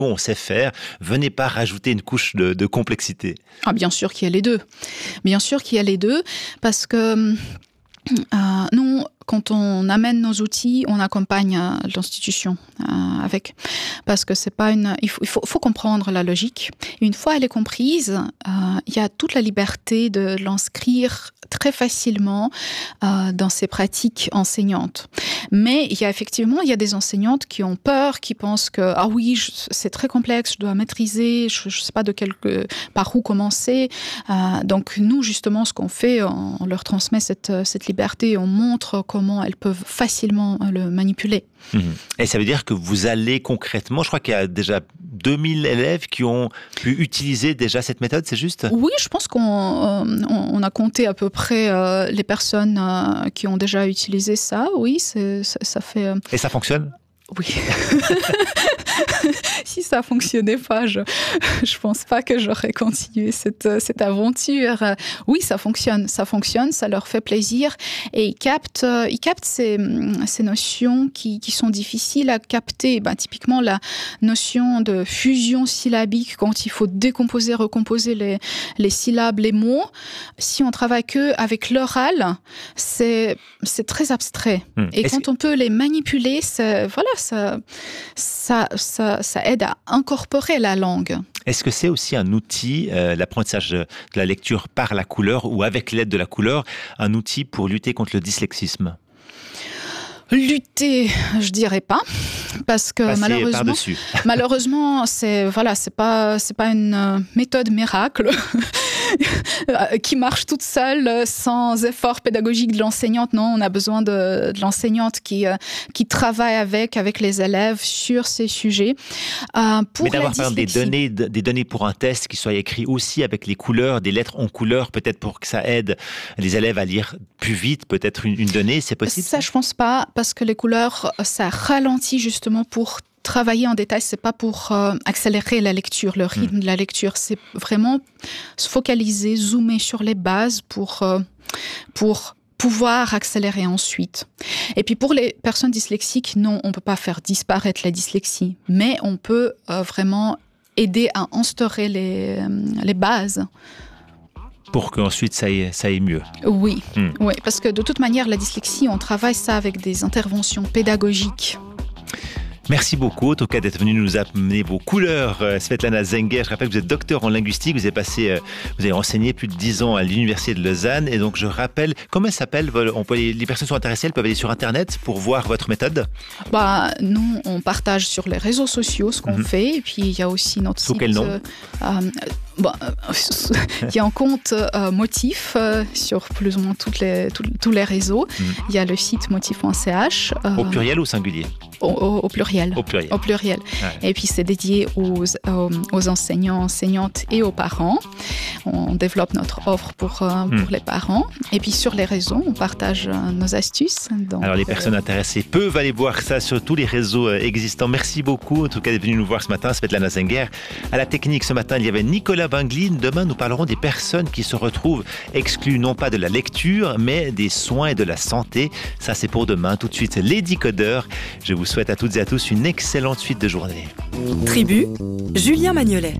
on sait faire. Venez pas rajouter une couche de complexité. Ah, bien sûr qu'il y a les deux. Bien sûr qu'il y a les deux, parce que nous, quand on amène nos outils, on accompagne l'institution avec. Parce que c'est pas il faut comprendre la logique. Et une fois elle est comprise, il y a toute la liberté de l'inscrire très facilement dans ses pratiques enseignantes. Mais il y a des enseignantes qui ont peur, qui pensent que c'est très complexe, je dois maîtriser, je sais pas par où commencer. Donc nous, justement, ce qu'on fait, on leur transmet cette liberté, on montre comment elles peuvent facilement le manipuler. Et ça veut dire que vous allez concrètement, je crois qu'il y a déjà 2000 élèves qui ont pu utiliser déjà cette méthode, c'est juste ? Oui, je pense qu'on a compté à peu près les personnes qui ont déjà utilisé ça. Oui, ça fait... Et ça fonctionne ? Oui. Si ça fonctionnait pas, je pense pas que j'aurais continué cette aventure. Oui, ça fonctionne, ça leur fait plaisir et ils captent ces notions qui sont difficiles à capter. Typiquement la notion de fusion syllabique quand il faut décomposer, recomposer les syllabes, les mots. Si on travaille que avec l'oral, c'est très abstrait. Et quand on peut les manipuler, ça aide à incorporer la langue. Est-ce que c'est aussi un outil, l'apprentissage de la lecture par la couleur ou avec l'aide de la couleur, un outil pour lutter contre le dyslexisme ? Lutter, je dirais pas, parce que malheureusement, c'est pas une méthode miracle qui marche toute seule sans effort pédagogique de l'enseignante. Non, on a besoin de l'enseignante qui travaille avec les élèves sur ces sujets. Mais d'avoir par exemple des données pour un test qui soient écrits aussi avec les couleurs, des lettres en couleur, peut-être pour que ça aide les élèves à lire plus vite, peut-être une donnée, c'est possible ? Ça, je pense pas, parce que les couleurs, ça ralentit justement pour travailler en détail, c'est pas pour accélérer la lecture, le rythme de la lecture, c'est vraiment se focaliser, zoomer sur les bases pour pouvoir accélérer ensuite. Et puis pour les personnes dyslexiques, non, on peut pas faire disparaître la dyslexie, mais on peut vraiment aider à instaurer les bases. Pour qu'ensuite ça aille mieux. Oui, oui, parce que de toute manière, la dyslexie, on travaille ça avec des interventions pédagogiques. Merci beaucoup, en tout cas, d'être venu nous amener vos couleurs, Svetlana Zenger. Je rappelle que vous êtes docteur en linguistique, vous avez enseigné plus de 10 ans à l'Université de Lausanne. Et donc, je rappelle, comment elle s'appelle ? Les personnes sont intéressées, elles peuvent aller sur Internet pour voir votre méthode ? Nous, on partage sur les réseaux sociaux ce qu'on fait. Et puis, il y a aussi notre site. Sous quel nom ? Il y a un compte Motif sur plus ou moins tous les réseaux. Il y a le site motif.ch. Au pluriel ou au singulier ? Au pluriel. Au pluriel. Au pluriel. Ouais. Et puis c'est dédié aux enseignants, enseignantes et aux parents. On développe notre offre pour les parents. Et puis sur les réseaux, on partage nos astuces. Donc, alors les personnes intéressées peuvent aller voir ça sur tous les réseaux existants. Merci beaucoup en tout cas d'être venu nous voir ce matin, Svetlana Zenger. À la technique ce matin, il y avait Nicolas Binglin. Demain, nous parlerons des personnes qui se retrouvent exclues non pas de la lecture, mais des soins et de la santé. Ça, c'est pour demain. Tout de suite, les décodeurs. Je vous souhaite à toutes et à tous une excellente suite de journée. Tribu, Julien Magnolet.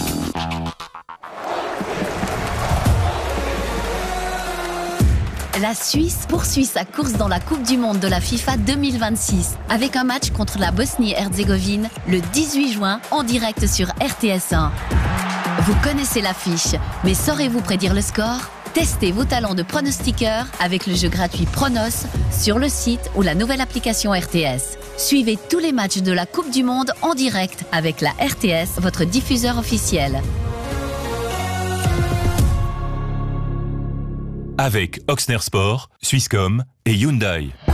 La Suisse poursuit sa course dans la Coupe du Monde de la FIFA 2026 avec un match contre la Bosnie-Herzégovine le 18 juin en direct sur RTS1. Vous connaissez l'affiche, mais saurez-vous prédire le score ? Testez vos talents de pronostiqueur avec le jeu gratuit Pronos sur le site ou la nouvelle application RTS. Suivez tous les matchs de la Coupe du Monde en direct avec la RTS, votre diffuseur officiel. Avec Oxner Sport, Swisscom et Hyundai.